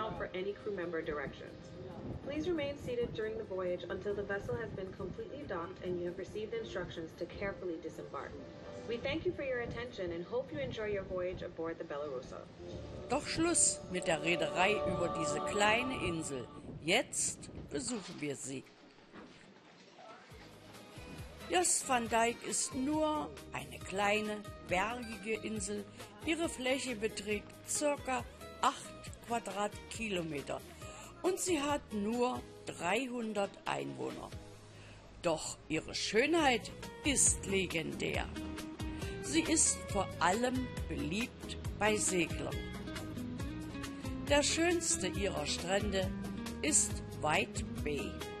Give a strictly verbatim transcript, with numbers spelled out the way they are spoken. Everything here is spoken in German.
out for any crew member directions. Please remain seated during the voyage until the vessel has been completely docked and you have received instructions to carefully disembark. We thank you for your attention and hope you enjoy your voyage aboard the Belarusha. Doch Schluss mit der Reederei über diese kleine Insel. Jetzt besuchen wir sie. Jost van Dyke ist nur eine kleine, bergige Insel. Ihre Fläche beträgt ca. acht Quadratkilometer und sie hat nur dreihundert Einwohner. Doch ihre Schönheit ist legendär. Sie ist vor allem beliebt bei Seglern. Der schönste ihrer Strände ist White Bay.